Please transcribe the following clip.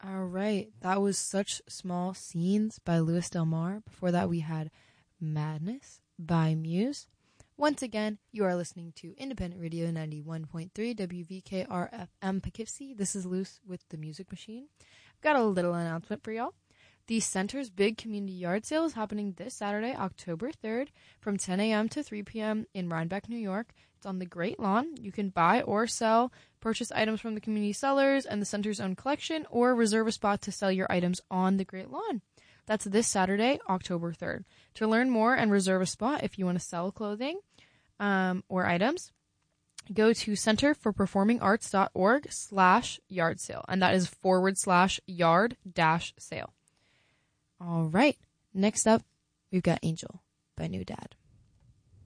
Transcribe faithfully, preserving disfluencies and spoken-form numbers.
All right. That was Such Small Scenes by Louis Del Mar. Before that, we had Madness by Muse. Once again, you are listening to Independent Radio ninety-one point three W V K R F M Poughkeepsie. This is Luce with the Music Machine. I've got a little announcement for y'all. The Center's big community yard sale is happening this Saturday, October third, from ten a.m. to three p.m. in Rhinebeck, New York. It's on the Great Lawn. You can buy or sell, purchase items from the community sellers and the Center's own collection, or reserve a spot to sell your items on the Great Lawn. That's this Saturday, October third. To learn more and reserve a spot if you want to sell clothing um, or items, go to centerforperformingarts.org slash yard sale. And that is forward slash yard dash sale. All right. Next up, we've got Angel by New Dad.